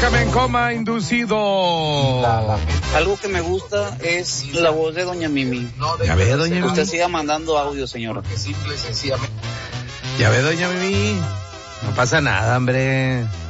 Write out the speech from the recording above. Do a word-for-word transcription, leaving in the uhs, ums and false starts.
Déjame en coma inducido. Algo que me gusta es la voz de doña Mimi. Ya ve, doña Mimi. Usted siga mandando audio, señora. Ya ve, doña Mimi. No pasa nada, hombre.